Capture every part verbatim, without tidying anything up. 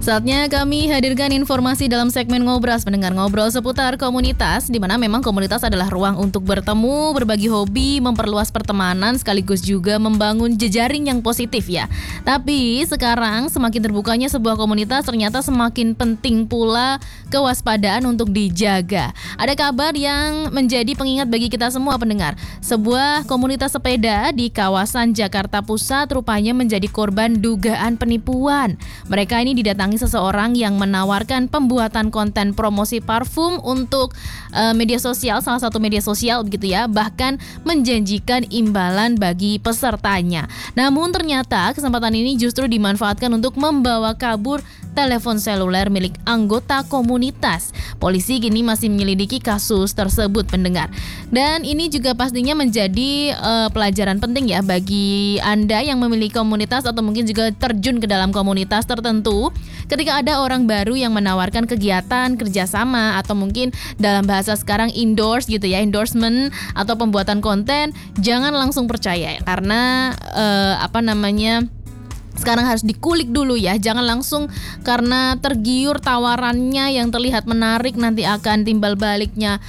Saatnya kami hadirkan informasi dalam segmen Ngobras, pendengar ngobrol seputar komunitas, di mana memang komunitas adalah ruang untuk bertemu, berbagi hobi, memperluas pertemanan, sekaligus juga membangun jejaring yang positif ya. Tapi sekarang semakin terbukanya sebuah komunitas ternyata semakin penting pula kewaspadaan untuk dijaga. Ada kabar yang menjadi pengingat bagi kita semua pendengar. Sebuah komunitas sepeda di kawasan Jakarta Pusat rupanya menjadi korban dugaan penipuan. Mereka ini didatangi seseorang yang menawarkan pembuatan konten promosi parfum untuk uh, media sosial, salah satu media sosial begitu ya, bahkan menjanjikan imbalan bagi pesertanya. Namun ternyata kesempatan ini justru dimanfaatkan untuk membawa kabur telepon seluler milik anggota komunitas. Polisi kini masih menyelidiki kasus tersebut pendengar. Dan ini juga pastinya menjadi uh, pelajaran penting ya bagi Anda yang memiliki komunitas atau mungkin juga terjun ke dalam komunitas tertentu. Ketika ada orang baru yang menawarkan kegiatan kerjasama atau mungkin dalam bahasa sekarang endorse gitu ya, endorsement atau pembuatan konten, jangan langsung percaya karena uh, apa namanya sekarang harus dikulik dulu ya, jangan langsung karena tergiur tawarannya yang terlihat menarik nanti akan timbal baliknya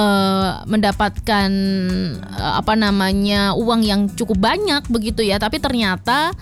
uh, mendapatkan uh, apa namanya uang yang cukup banyak begitu ya, tapi ternyata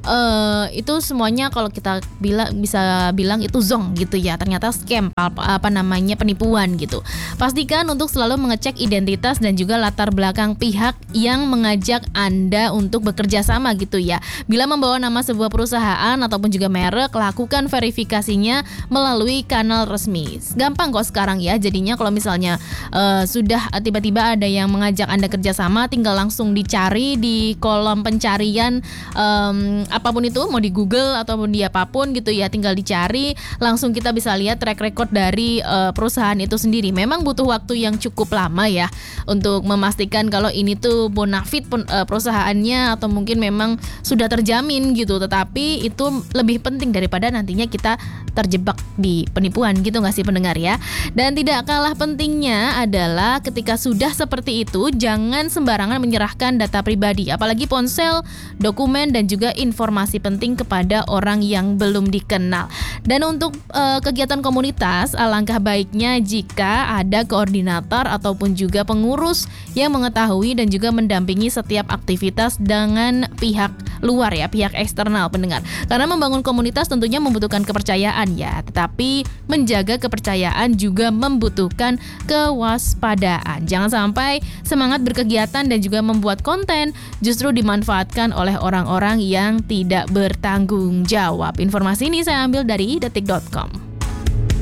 Uh, itu semuanya kalau kita bila, bisa bilang itu zong gitu ya, ternyata scam apa, apa namanya penipuan gitu. Pastikan untuk selalu mengecek identitas dan juga latar belakang pihak yang mengajak Anda untuk bekerja sama gitu ya. Bila membawa nama sebuah perusahaan ataupun juga merek, lakukan verifikasinya melalui kanal resmi. Gampang kok sekarang ya, jadinya kalau misalnya uh, sudah tiba-tiba ada yang mengajak Anda kerjasama, tinggal langsung dicari di kolom pencarian um, apapun itu, mau di Google ataupun di apapun gitu ya, tinggal dicari, langsung kita bisa lihat track record dari uh, perusahaan itu sendiri. Memang butuh waktu yang cukup lama ya untuk memastikan kalau ini tuh bonafit uh, perusahaannya atau mungkin memang sudah terjamin gitu, tetapi itu lebih penting daripada nantinya kita terjebak di penipuan gitu nggak sih pendengar ya. Dan tidak kalah pentingnya adalah ketika sudah seperti itu, jangan sembarangan menyerahkan data pribadi, apalagi ponsel, dokumen dan juga informasi penting kepada orang yang belum dikenal. Dan untuk uh, kegiatan komunitas, alangkah baiknya jika ada koordinator ataupun juga pengurus yang mengetahui dan juga mendampingi setiap aktivitas dengan pihak luar ya, pihak eksternal pendengar. Karena membangun komunitas tentunya membutuhkan kepercayaan ya, tetapi menjaga kepercayaan juga membutuhkan kewaspadaan. Jangan sampai semangat berkegiatan dan juga membuat konten justru dimanfaatkan oleh orang-orang yang tidak bertanggung jawab. Informasi ini saya ambil dari detik dot com.